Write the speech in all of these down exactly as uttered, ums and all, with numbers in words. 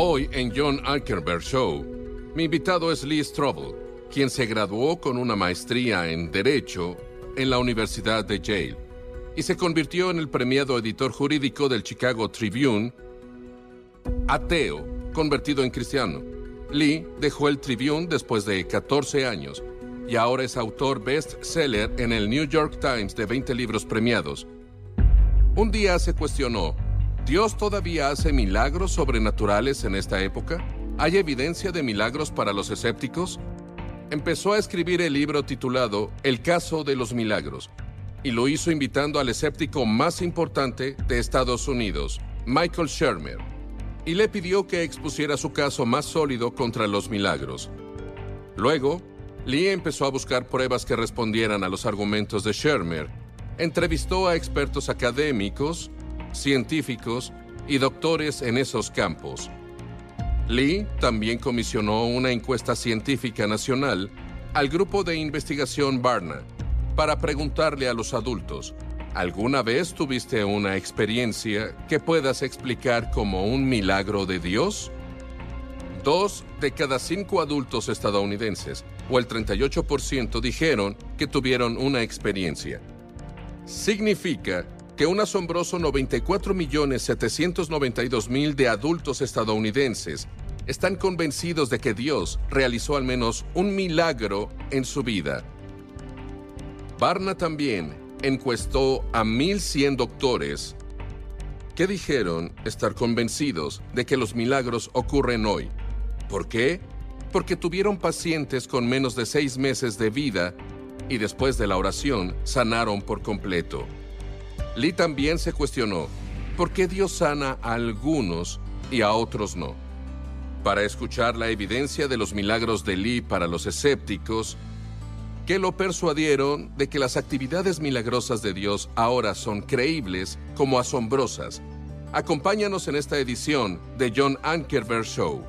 Hoy en John Ankerberg Show, mi invitado es Lee Strobel, quien se graduó con una maestría en Derecho en la Universidad de Yale y se convirtió en el premiado editor jurídico del Chicago Tribune, ateo, convertido en cristiano. Lee dejó el Tribune después de catorce años y ahora es autor bestseller en el New York Times de veinte libros premiados. Un día se cuestionó, ¿Dios todavía hace milagros sobrenaturales en esta época? ¿Hay evidencia de milagros para los escépticos? Empezó a escribir el libro titulado El caso de los milagros, y lo hizo invitando al escéptico más importante de Estados Unidos, Michael Shermer, y le pidió que expusiera su caso más sólido contra los milagros. Luego, Lee empezó a buscar pruebas que respondieran a los argumentos de Shermer. Entrevistó a expertos académicos, científicos y doctores en esos campos. Lee también comisionó una encuesta científica nacional al grupo de investigación Barna para preguntarle a los adultos, ¿alguna vez tuviste una experiencia que puedas explicar como un milagro de Dios? Dos de cada cinco adultos estadounidenses, o el treinta y ocho por ciento, dijeron que tuvieron una experiencia. Significa que un asombroso noventa y cuatro millones setecientos noventa y dos mil de adultos estadounidenses están convencidos de que Dios realizó al menos un milagro en su vida. Barna también encuestó a mil cien doctores que dijeron estar convencidos de que los milagros ocurren hoy. ¿Por qué? Porque tuvieron pacientes con menos de seis meses de vida y después de la oración sanaron por completo. Lee también se cuestionó, ¿por qué Dios sana a algunos y a otros no? Para escuchar la evidencia de los milagros de Lee para los escépticos, que lo persuadieron de que las actividades milagrosas de Dios ahora son creíbles como asombrosas. Acompáñanos en esta edición de John Ankerberg Show.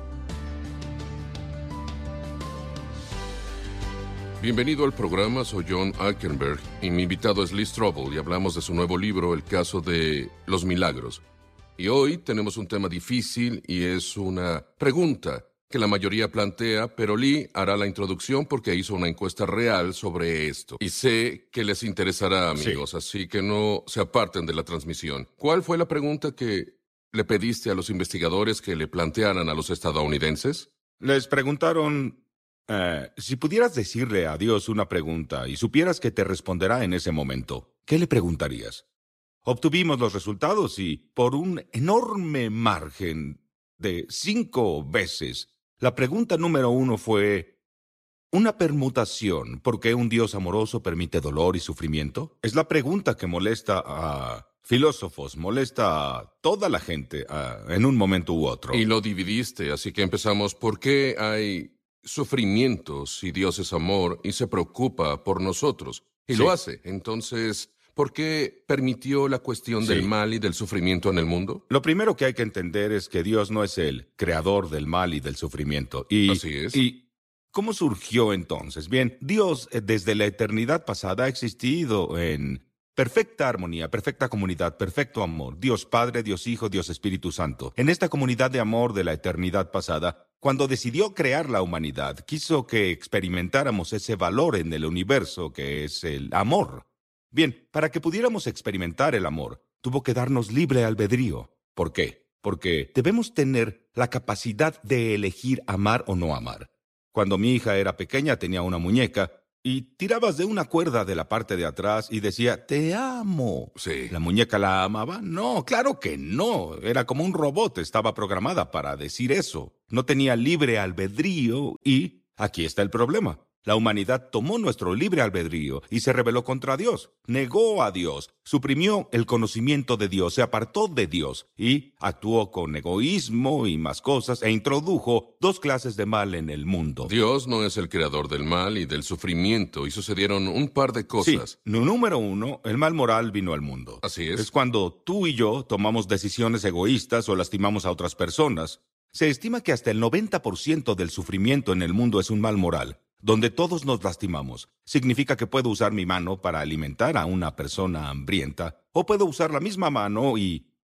Bienvenido al programa, soy John Ankerberg y mi invitado es Lee Strobel y hablamos de su nuevo libro, El caso de los milagros. Y hoy tenemos un tema difícil y es una pregunta que la mayoría plantea, pero Lee hará la introducción porque hizo una encuesta real sobre esto. Y sé que les interesará, amigos, sí. Así que no se aparten de la transmisión. ¿Cuál fue la pregunta que le pediste a los investigadores que le plantearan a los estadounidenses? Les preguntaron... Uh, si pudieras decirle a Dios una pregunta y supieras que te responderá en ese momento, ¿qué le preguntarías? Obtuvimos los resultados y, por un enorme margen de cinco veces, la pregunta número uno fue, ¿una permutación por qué un Dios amoroso permite dolor y sufrimiento? Es la pregunta que molesta a filósofos, molesta a toda la gente uh, en un momento u otro. Y lo dividiste, así que empezamos, ¿por qué hay sufrimiento si Dios es amor y se preocupa por nosotros? Y sí. Lo hace. Entonces, ¿por qué permitió la cuestión sí. del mal y del sufrimiento en el mundo? Lo primero que hay que entender es que Dios no es el creador del mal y del sufrimiento. Y, Así es. ¿Y cómo surgió entonces? Bien, Dios desde la eternidad pasada ha existido en perfecta armonía, perfecta comunidad, perfecto amor. Dios Padre, Dios Hijo, Dios Espíritu Santo. En esta comunidad de amor de la eternidad pasada, cuando decidió crear la humanidad, quiso que experimentáramos ese valor en el universo que es el amor. Bien, para que pudiéramos experimentar el amor, tuvo que darnos libre albedrío. ¿Por qué? Porque debemos tener la capacidad de elegir amar o no amar. Cuando mi hija era pequeña tenía una muñeca y tirabas de una cuerda de la parte de atrás y decía, te amo. Sí. ¿La muñeca la amaba? No, claro que no. Era como un robot, estaba programada para decir eso. No tenía libre albedrío y aquí está el problema. La humanidad tomó nuestro libre albedrío y se rebeló contra Dios. Negó a Dios, suprimió el conocimiento de Dios, se apartó de Dios y actuó con egoísmo y más cosas e introdujo dos clases de mal en el mundo. Dios no es el creador del mal y del sufrimiento y sucedieron un par de cosas. Sí, número uno, el mal moral vino al mundo. Así es. Es cuando tú y yo tomamos decisiones egoístas o lastimamos a otras personas. Se estima que hasta el noventa por ciento del sufrimiento en el mundo es un mal moral, donde todos nos lastimamos. Significa que puedo usar mi mano para alimentar a una persona hambrienta, o puedo usar la misma mano y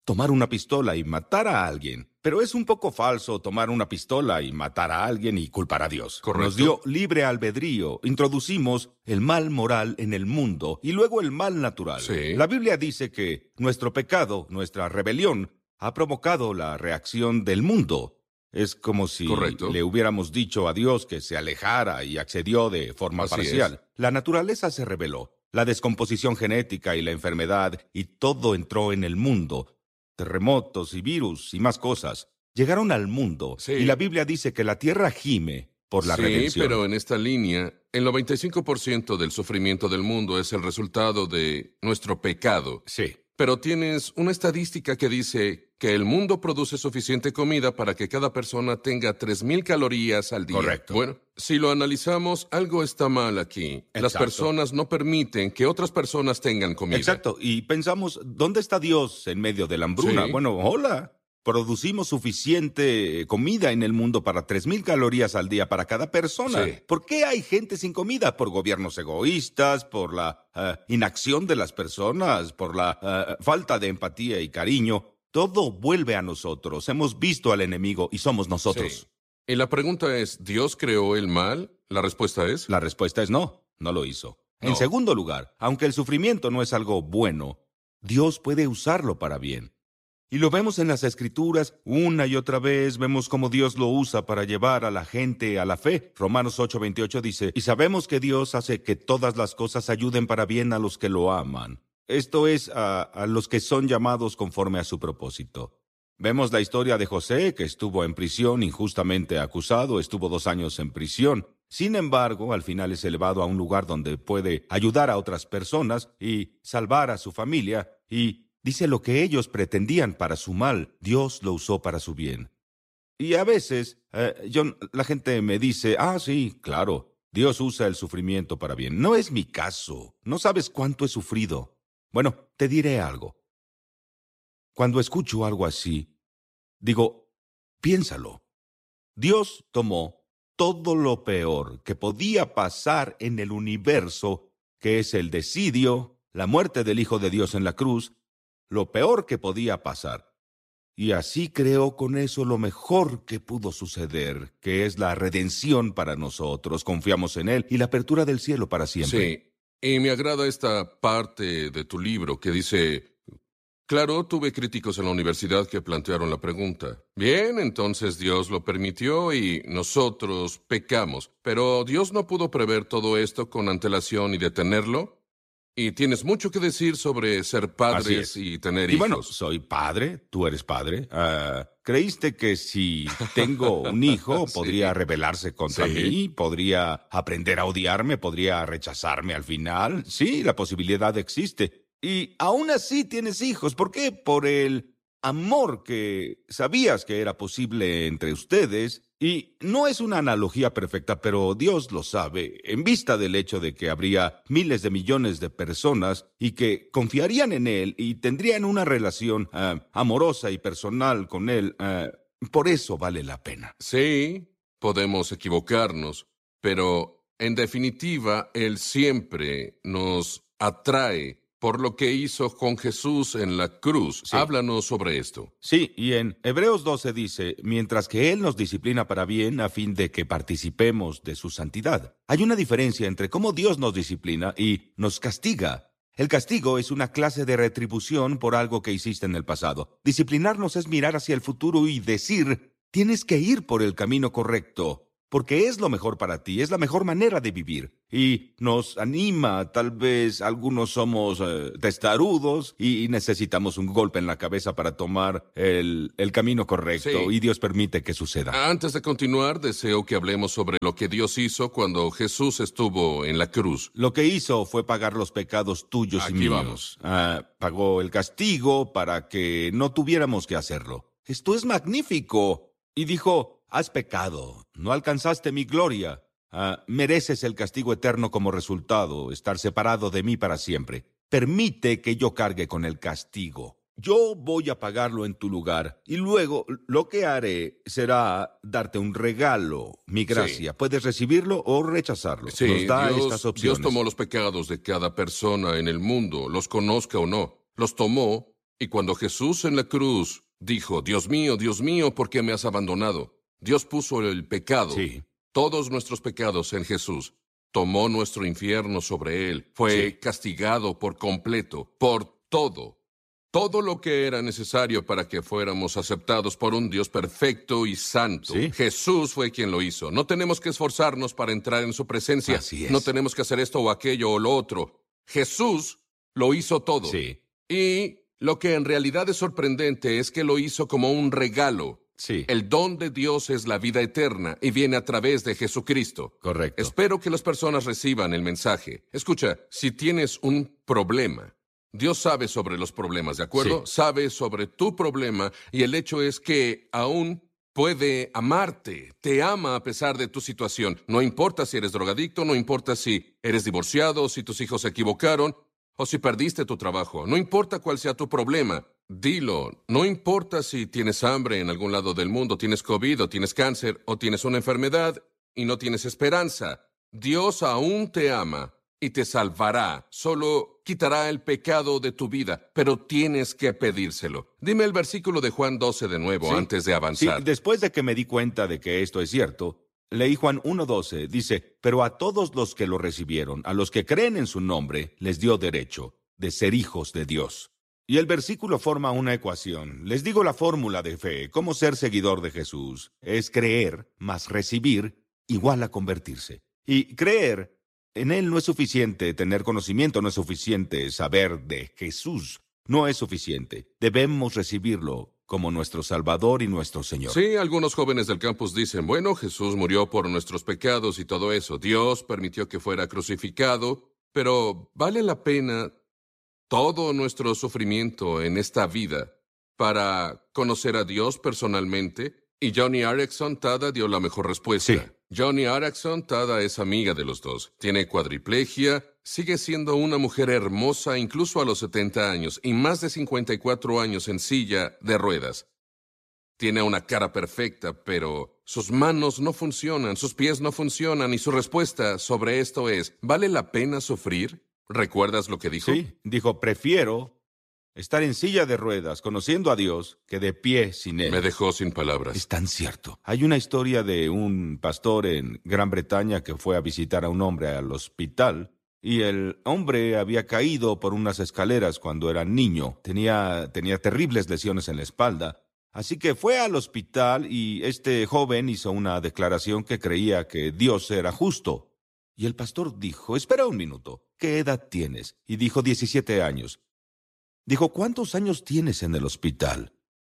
tomar una pistola y matar a alguien. Pero es un poco falso tomar una pistola y matar a alguien y culpar a Dios. Correcto. Nos dio libre albedrío, introducimos el mal moral en el mundo y luego el mal natural. Sí. La Biblia dice que nuestro pecado, nuestra rebelión, ha provocado la reacción del mundo. Es como si Correcto. le hubiéramos dicho a Dios que se alejara y accedió de forma Así parcial. es. La naturaleza se rebeló, la descomposición genética y la enfermedad, y todo entró en el mundo. Terremotos y virus y más cosas llegaron al mundo, Sí. y la Biblia dice que la tierra gime por la sí, redención. pero en esta línea, el noventa y cinco por ciento del sufrimiento del mundo es el resultado de nuestro pecado. Sí. Pero tienes una estadística que dice que el mundo produce suficiente comida para que cada persona tenga tres mil calorías al día. Correcto. Bueno, si lo analizamos, algo está mal aquí. Las Exacto. personas no permiten que otras personas tengan comida. Exacto, y pensamos, ¿dónde está Dios en medio de la hambruna? Sí. Bueno, hola. Producimos suficiente comida en el mundo para tres mil calorías al día para cada persona. Sí. ¿Por qué hay gente sin comida? Por gobiernos egoístas, por la uh, inacción de las personas, por la uh, falta de empatía y cariño. Todo vuelve a nosotros. Hemos visto al enemigo y somos nosotros. Sí. Y la pregunta es, ¿Dios creó el mal? La respuesta es... La respuesta es no, no lo hizo. No. En segundo lugar, aunque el sufrimiento no es algo bueno, Dios puede usarlo para bien. Y lo vemos en las Escrituras una y otra vez, vemos cómo Dios lo usa para llevar a la gente a la fe. Romanos ocho veintiocho dice, y sabemos que Dios hace que todas las cosas ayuden para bien a los que lo aman. Esto es, a, a los que son llamados conforme a su propósito. Vemos la historia de José, que estuvo en prisión injustamente acusado, estuvo dos años en prisión. Sin embargo, al final es elevado a un lugar donde puede ayudar a otras personas y salvar a su familia, y dice lo que ellos pretendían para su mal, Dios lo usó para su bien. Y a veces, eh, yo, la gente me dice, ah, sí, claro, Dios usa el sufrimiento para bien. No es mi caso, no sabes cuánto he sufrido. Bueno, te diré algo. Cuando escucho algo así, digo, piénsalo. Dios tomó todo lo peor que podía pasar en el universo, que es el desidio, la muerte del Hijo de Dios en la cruz, lo peor que podía pasar. Y así creó con eso lo mejor que pudo suceder, que es la redención para nosotros. Confiamos en Él y la apertura del cielo para siempre. Sí, y me agrada esta parte de tu libro que dice, claro, tuve críticos en la universidad que plantearon la pregunta. Bien, entonces Dios lo permitió y nosotros pecamos, pero Dios no pudo prever todo esto con antelación y detenerlo. Y tienes mucho que decir sobre ser padres y tener y hijos. bueno, soy padre, tú eres padre. Uh, ¿Creíste que si tengo un hijo Sí. podría rebelarse contra Sí. mí? ¿Podría aprender a odiarme? ¿Podría rechazarme al final? Sí, la posibilidad existe. Y aún así tienes hijos. ¿Por qué? Por el amor que sabías que era posible entre ustedes. Y no es una analogía perfecta, pero Dios lo sabe, en vista del hecho de que habría miles de millones de personas y que confiarían en Él y tendrían una relación uh, amorosa y personal con Él. Uh, por eso vale la pena. Sí, podemos equivocarnos, pero en definitiva, Él siempre nos atrae por lo que hizo con Jesús en la cruz. Sí. Háblanos sobre esto. Sí, y en Hebreos doce dice, mientras que Él nos disciplina para bien a fin de que participemos de su santidad. Hay una diferencia entre cómo Dios nos disciplina y nos castiga. El castigo es una clase de retribución por algo que hiciste en el pasado. Disciplinarnos es mirar hacia el futuro y decir, tienes que ir por el camino correcto, porque es lo mejor para ti, es la mejor manera de vivir. Y nos anima, tal vez algunos somos eh, testarudos y necesitamos un golpe en la cabeza para tomar el, el camino correcto, Sí. y Dios permite que suceda. Antes de continuar, deseo que hablemos sobre lo que Dios hizo cuando Jesús estuvo en la cruz. Lo que hizo fue pagar los pecados tuyos y Aquí míos. vamos. Ah, pagó el castigo para que no tuviéramos que hacerlo. Esto es magnífico. Y dijo, has pecado, no alcanzaste mi gloria. Ah, mereces el castigo eterno como resultado, estar separado de mí para siempre. Permite que yo cargue con el castigo. Yo voy a pagarlo en tu lugar, y luego lo que haré será darte un regalo, mi gracia. Sí. Puedes recibirlo o rechazarlo. Sí, Nos da Dios, estas opciones. Dios tomó los pecados de cada persona en el mundo, los conozca o no. Los tomó Y cuando Jesús en la cruz dijo, Dios mío, Dios mío, ¿por qué me has abandonado? Dios puso el pecado, Sí, todos nuestros pecados en Jesús. Tomó nuestro infierno sobre él. Fue sí, castigado por completo, por todo. Todo lo que era necesario para que fuéramos aceptados por un Dios perfecto y santo. sí. Jesús fue quien lo hizo. No tenemos que esforzarnos para entrar en su presencia. Así No es. tenemos que hacer esto o aquello o lo otro. Jesús lo hizo todo. Sí, Y lo que en realidad es sorprendente es que lo hizo como un regalo. sí, El don de Dios es la vida eterna y viene a través de Jesucristo. correcto. Espero que las personas reciban el mensaje. Escucha, si tienes un problema, Dios sabe sobre los problemas, ¿de acuerdo? Sí. Sabe sobre tu problema y el hecho es que aún puede amarte, te ama a pesar de tu situación. No importa si eres drogadicto, no importa si eres divorciado, si tus hijos se equivocaron o si perdiste tu trabajo. No importa cuál sea tu problema, dilo. No importa si tienes hambre en algún lado del mundo, tienes COVID o tienes cáncer o tienes una enfermedad y no tienes esperanza. Dios aún te ama y te salvará. Solo quitará el pecado de tu vida, pero tienes que pedírselo. Dime el versículo de Juan doce de nuevo Sí, antes de sí, avanzar. después de que me di cuenta de que esto es cierto, leí Juan uno doce, dice, pero a todos los que lo recibieron, a los que creen en su nombre, les dio derecho de ser hijos de Dios. Y el versículo forma una ecuación. Les digo la fórmula de fe, cómo ser seguidor de Jesús. Es creer más recibir igual a convertirse. Y creer en Él no es suficiente, tener conocimiento no es suficiente, saber de Jesús no es suficiente. Debemos recibirlo como nuestro Salvador y nuestro Señor. Sí, algunos jóvenes del campus dicen, bueno, Jesús murió por nuestros pecados y todo eso. Dios permitió que fuera crucificado, pero ¿vale la pena todo nuestro sufrimiento en esta vida para conocer a Dios personalmente? Y Johnny Erickson Tada dio la mejor respuesta. Sí. Johnny Erickson Tada es amiga de los dos. Tiene cuadriplegia, sigue siendo una mujer hermosa incluso a los setenta años y más de cincuenta y cuatro años en silla de ruedas. Tiene una cara perfecta, pero sus manos no funcionan, sus pies no funcionan y su respuesta sobre esto es, ¿vale la pena sufrir? ¿Recuerdas lo que dijo? Sí, dijo, prefiero estar en silla de ruedas conociendo a Dios que de pie sin Él. Me dejó sin palabras. Es tan cierto. Hay una historia de un pastor en Gran Bretaña que fue a visitar a un hombre al hospital y el hombre había caído por unas escaleras cuando era niño. Tenía, tenía terribles lesiones en la espalda. Así que fue al hospital y este joven hizo una declaración que creía que Dios era justo. Y el pastor dijo, espera un minuto, ¿qué edad tienes? Y dijo, diecisiete años. Dijo, ¿cuántos años tienes en el hospital?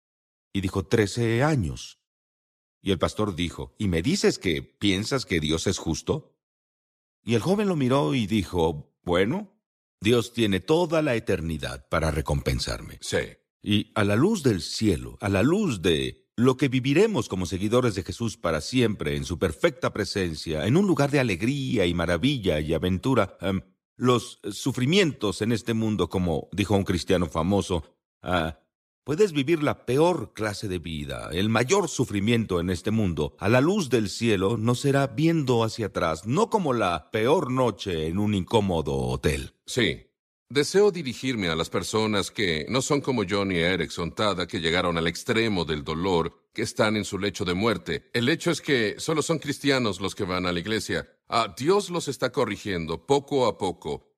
Y dijo, trece años. Y el pastor dijo, ¿y me dices que piensas que Dios es justo? Y el joven lo miró y dijo, bueno, Dios tiene toda la eternidad para recompensarme. Sí. Y a la luz del cielo, a la luz de lo que viviremos como seguidores de Jesús para siempre en su perfecta presencia, en un lugar de alegría y maravilla y aventura, um, los sufrimientos en este mundo, como dijo un cristiano famoso, uh, puedes vivir la peor clase de vida, el mayor sufrimiento en este mundo. A la luz del cielo no será viendo hacia atrás, no como la peor noche en un incómodo hotel. Sí. Deseo dirigirme a las personas que no son como Johnny Erickson Tada, que llegaron al extremo del dolor, que están en su lecho de muerte. El hecho es que solo son cristianos los que van a la iglesia. Ah, Dios los está corrigiendo poco a poco.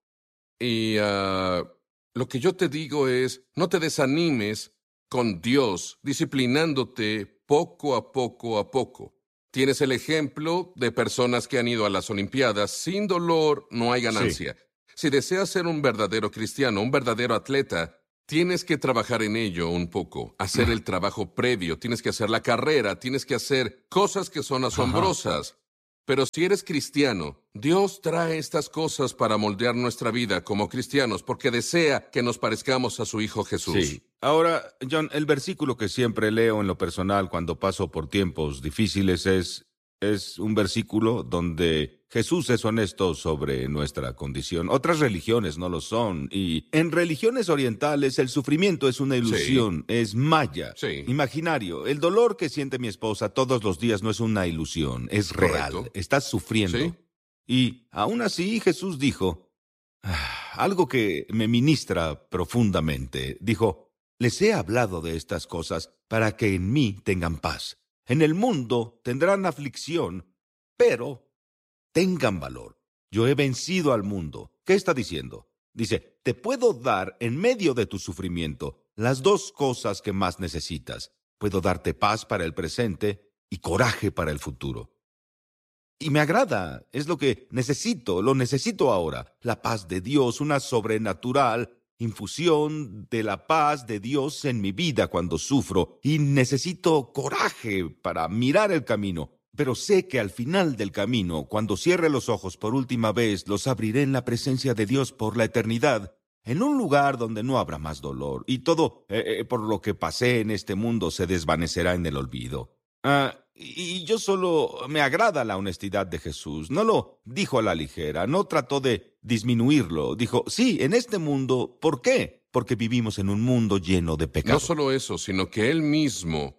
Y ah, lo que yo te digo es, no te desanimes con Dios, disciplinándote poco a poco a poco. Tienes el ejemplo de personas que han ido a las Olimpiadas. Sin dolor no hay ganancia. Sí. Si deseas ser un verdadero cristiano, un verdadero atleta, tienes que trabajar en ello un poco, hacer el trabajo previo, tienes que hacer la carrera, tienes que hacer cosas que son asombrosas. Ajá. Pero si eres cristiano, Dios trae estas cosas para moldear nuestra vida como cristianos, porque desea que nos parezcamos a su Hijo Jesús. Sí. Ahora, John, el versículo que siempre leo en lo personal cuando paso por tiempos difíciles es, es un versículo donde Jesús es honesto sobre nuestra condición. Otras religiones no lo son. Y en religiones orientales el sufrimiento es una ilusión, sí. es maya, sí. imaginario. El dolor que siente mi esposa todos los días no es una ilusión, es real. Correcto. Estás sufriendo. ¿Sí? Y aún así Jesús dijo ah, algo que me ministra profundamente. Dijo, Les he hablado de estas cosas para que en mí tengan paz. En el mundo tendrán aflicción, pero tengan valor. Yo he vencido al mundo. ¿Qué está diciendo? Dice, te puedo dar en medio de tu sufrimiento las dos cosas que más necesitas. Puedo darte paz para el presente y coraje para el futuro. Y me agrada, es lo que necesito, lo necesito ahora. La paz de Dios, una sobrenatural infusión de la paz de Dios en mi vida cuando sufro. Y necesito coraje para mirar el camino. Pero sé que al final del camino, cuando cierre los ojos por última vez, los abriré en la presencia de Dios por la eternidad, en un lugar donde no habrá más dolor, y todo eh, eh, por lo que pasé en este mundo se desvanecerá en el olvido. Ah, y yo solo me agrada la honestidad de Jesús. No lo dijo a la ligera, no trató de disminuirlo. Dijo, sí, en este mundo, ¿por qué? Porque vivimos en un mundo lleno de pecado. No solo eso, sino que él mismo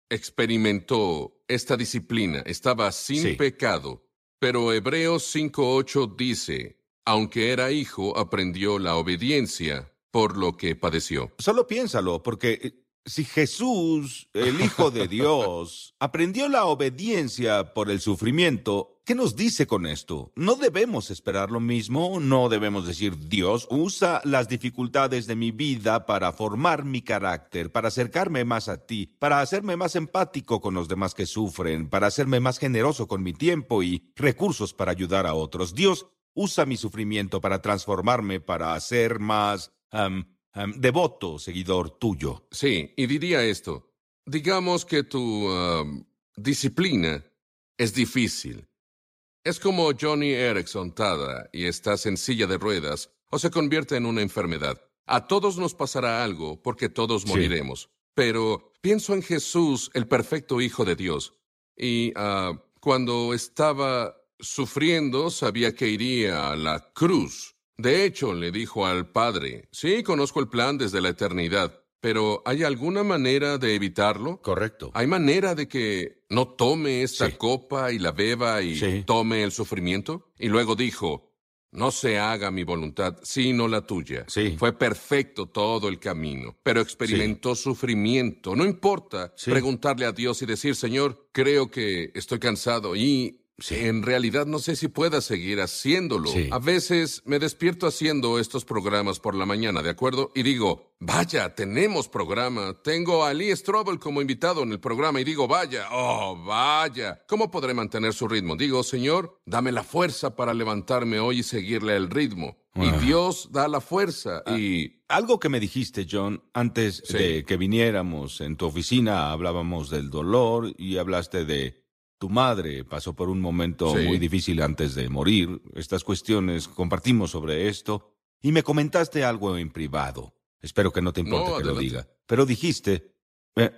experimentó esta disciplina, estaba sin Sí. pecado. Pero Hebreos cinco ocho dice, aunque era hijo, aprendió la obediencia por lo que padeció. Solo piénsalo, porque eh, si Jesús, el Hijo de Dios, aprendió la obediencia por el sufrimiento, ¿qué nos dice con esto? ¿No debemos esperar lo mismo? ¿No debemos decir, Dios usa las dificultades de mi vida para formar mi carácter, para acercarme más a ti, para hacerme más empático con los demás que sufren, para hacerme más generoso con mi tiempo y recursos para ayudar a otros? Dios usa mi sufrimiento para transformarme, para ser más um, um, devoto seguidor tuyo. Sí, y diría esto, digamos que tu um, disciplina es difícil. Es como Johnny Erickson Tada y estás en silla de ruedas o se convierte en una enfermedad. A todos nos pasará algo porque todos Sí. moriremos. Pero pienso en Jesús, el perfecto Hijo de Dios. Y ah, cuando estaba sufriendo, sabía que iría a la cruz. De hecho, le dijo al Padre, sí, conozco el plan desde la eternidad, pero ¿hay alguna manera de evitarlo? Correcto. ¿Hay manera de que no tome esta Sí. copa y la beba y Sí. tome el sufrimiento? Y luego dijo, no se haga mi voluntad, sino la tuya. Sí. Fue perfecto todo el camino, pero experimentó sufrimiento. No importa Sí. preguntarle a Dios y decir, Señor, creo que estoy cansado y Sí. en realidad no sé si pueda seguir haciéndolo. Sí. A veces me despierto haciendo estos programas por la mañana, ¿de acuerdo? Y digo, vaya, tenemos programa. Tengo a Lee Strobel como invitado en el programa y digo, vaya, oh, vaya. ¿Cómo podré mantener su ritmo? Digo, Señor, dame la fuerza para levantarme hoy y seguirle el ritmo. Ah. Y Dios da la fuerza y... Algo que me dijiste, John, antes Sí. de que viniéramos en tu oficina, hablábamos del dolor y hablaste de tu madre pasó por un momento Sí. muy difícil antes de morir. Estas cuestiones, compartimos sobre esto y me comentaste algo en privado. Espero que no te importe No, que lo adelante. diga. Pero dijiste, eh,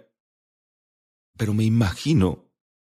pero me imagino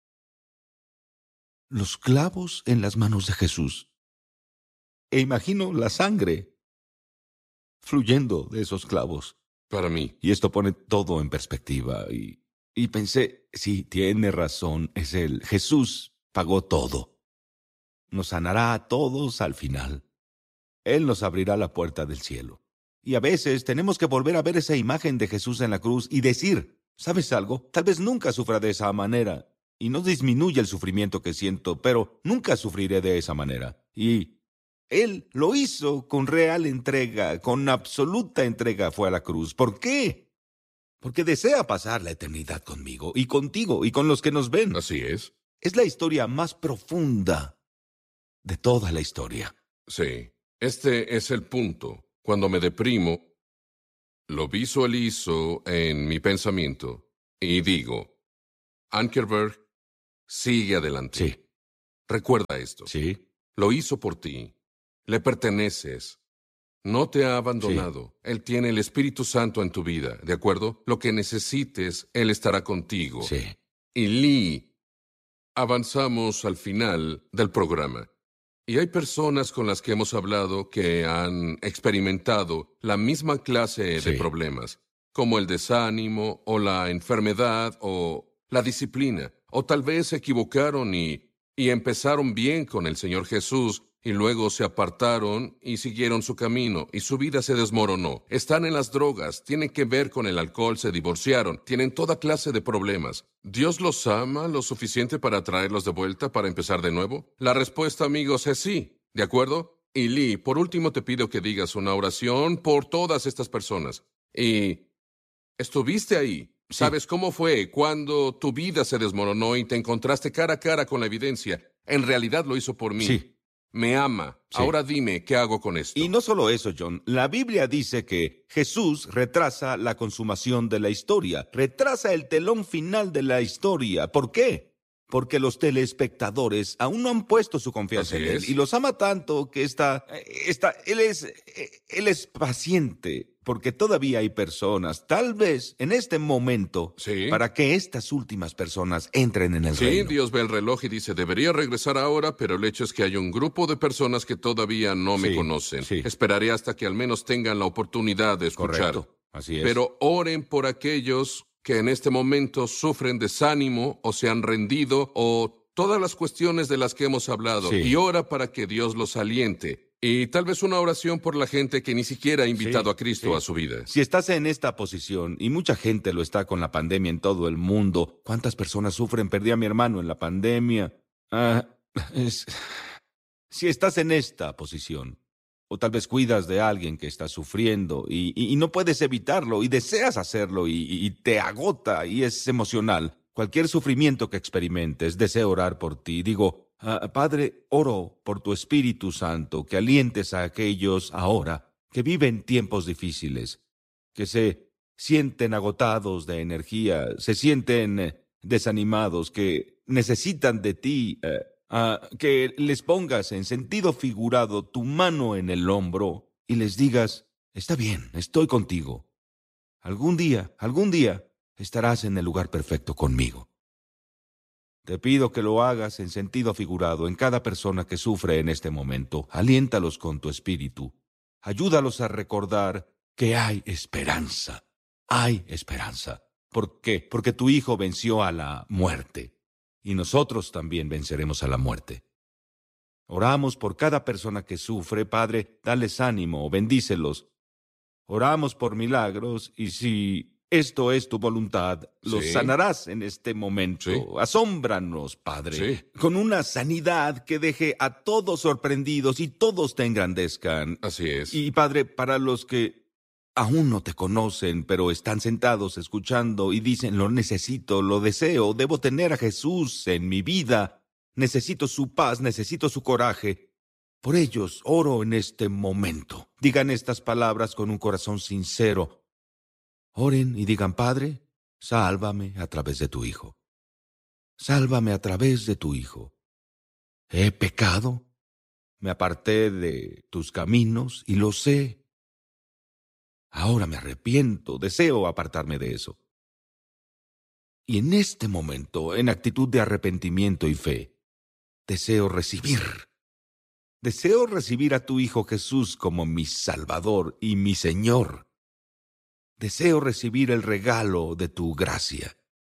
los clavos en las manos de Jesús e imagino la sangre fluyendo de esos clavos. Para mí. Y esto pone todo en perspectiva. Y, y pensé, sí, tiene razón, es Él. Jesús pagó todo. Nos sanará a todos al final. Él nos abrirá la puerta del cielo. Y a veces tenemos que volver a ver esa imagen de Jesús en la cruz y decir, ¿sabes algo? Tal vez nunca sufra de esa manera. Y no disminuye el sufrimiento que siento, pero nunca sufriré de esa manera. Y Él lo hizo con real entrega, con absoluta entrega fue a la cruz. ¿Por qué? Porque desea pasar la eternidad conmigo y contigo y con los que nos ven. Así es. Es la historia más profunda de toda la historia. Sí. Este es el punto. Cuando me deprimo, lo visualizo en mi pensamiento y digo, Ankerberg, sigue adelante. Sí, Recuerda esto. sí, Lo hizo por ti. Le perteneces. No te ha abandonado. Él tiene el Espíritu Santo en tu vida, ¿de acuerdo? Lo que necesites, Él estará contigo. sí. Y Lee, avanzamos al final del programa. Y hay personas con las que hemos hablado que han experimentado la misma clase de Sí. problemas, como el desánimo o la enfermedad o la disciplina, o tal vez se equivocaron y y empezaron bien con el Señor Jesús, y luego se apartaron y siguieron su camino, y su vida se desmoronó. Están en las drogas, tienen que ver con el alcohol, se divorciaron, tienen toda clase de problemas. ¿Dios los ama lo suficiente para traerlos de vuelta para empezar de nuevo? La respuesta, amigos, es sí. ¿De acuerdo? Y Lee, por último te pido que digas una oración por todas estas personas. Y estuviste ahí. Sí. ¿Sabes cómo fue cuando tu vida se desmoronó y te encontraste cara a cara con la evidencia? En realidad lo hizo por mí. Sí. Me ama. Sí. Ahora dime, ¿qué hago con esto? Y no solo eso, John. La Biblia dice que Jesús retrasa la consumación de la historia, retrasa el telón final de la historia. ¿Por qué? Porque los telespectadores aún no han puesto su confianza Así en Él. es. Y los ama tanto que está, está, Él es, Él es paciente, porque todavía hay personas, tal vez en este momento, Sí. para que estas últimas personas entren en el Sí, reino. Dios ve el reloj y dice, debería regresar ahora, pero el hecho es que hay un grupo de personas que todavía no me Sí, conocen. sí. Esperaré hasta que al menos tengan la oportunidad de escuchar. Correcto. Así es. Pero oren por aquellos que en este momento sufren desánimo o se han rendido o todas las cuestiones de las que hemos hablado. Sí. Y ora para que Dios los aliente. Y tal vez una oración por la gente que ni siquiera ha invitado Sí, a Cristo sí. a su vida. Si estás en esta posición, y mucha gente lo está con la pandemia en todo el mundo, ¿cuántas personas sufren? Perdí a mi hermano en la pandemia. Ah, es- Si estás en esta posición, o tal vez cuidas de alguien que está sufriendo y, y- y no puedes evitarlo y deseas hacerlo y, y- y te agota y es emocional, cualquier sufrimiento que experimentes, deseo orar por ti. Digo, ah, Padre, oro por tu Espíritu Santo, que alientes a aquellos ahora que viven tiempos difíciles, que se sienten agotados de energía, se sienten eh, desanimados, que necesitan de ti, eh, ah, que les pongas en sentido figurado tu mano en el hombro y les digas, está bien, estoy contigo. Algún día, algún día estarás en el lugar perfecto conmigo. Te pido que lo hagas en sentido figurado en cada persona que sufre en este momento. Aliéntalos con tu espíritu. Ayúdalos a recordar que hay esperanza. Hay esperanza. ¿Por qué? Porque tu Hijo venció a la muerte. Y nosotros también venceremos a la muerte. Oramos por cada persona que sufre. Padre, dales ánimo, bendícelos. Oramos por milagros y si esto es tu voluntad, los Sí. sanarás en este momento. Sí. Asómbranos, Padre, Sí. con una sanidad que deje a todos sorprendidos y todos te engrandezcan. Así es. Y Padre, para los que aún no te conocen, pero están sentados escuchando y dicen, lo necesito, lo deseo, debo tener a Jesús en mi vida, necesito su paz, necesito su coraje. Por ellos oro en este momento. Digan estas palabras con un corazón sincero. Oren y digan, Padre, sálvame a través de tu Hijo. Sálvame a través de tu Hijo. He pecado, me aparté de tus caminos y lo sé. Ahora me arrepiento, deseo apartarme de eso. Y en este momento, en actitud de arrepentimiento y fe, deseo recibir. Deseo recibir a tu Hijo Jesús como mi Salvador y mi Señor. Deseo recibir el regalo de tu gracia.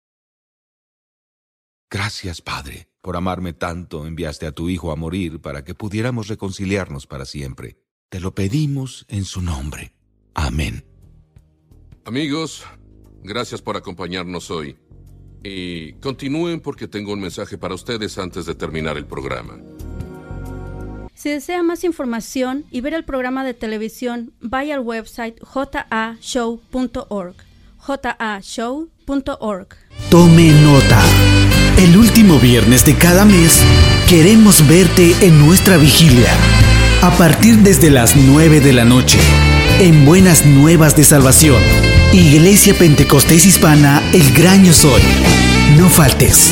Gracias, Padre, por amarme tanto, enviaste a tu Hijo a morir para que pudiéramos reconciliarnos para siempre. Te lo pedimos en su nombre. Amén. Amigos, gracias por acompañarnos hoy. Y continúen porque tengo un mensaje para ustedes antes de terminar el programa. Si desea más información y ver el programa de televisión, vaya al website j a show punto org. j a show punto org. Tome nota. El último viernes de cada mes queremos verte en nuestra vigilia. A partir desde las nueve de la noche. En Buenas Nuevas de Salvación. Iglesia Pentecostés Hispana El Gran Yo Soy. No faltes.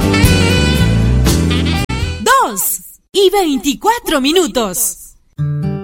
Dos y veinticuatro minutos.